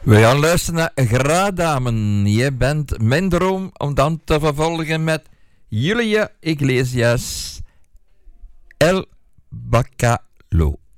We gaan luisteren naar Gradamen. Je bent mijn droom om dan te vervolgen met Julia Iglesias El Bacalo.